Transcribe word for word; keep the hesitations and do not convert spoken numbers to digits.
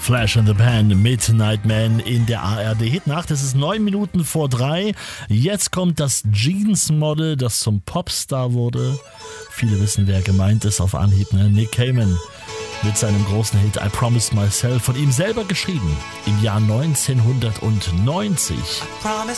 Flash and the Pan, Midnight Man in der A R D-Hitnacht. Es ist neun Minuten vor drei. Jetzt kommt das Jeans-Model, das zum Popstar wurde. Viele wissen, wer gemeint ist auf Anhieb, ne? Nick Cayman mit seinem großen Hit I Promised Myself, von ihm selber geschrieben im Jahr neunzehnhundertneunzig.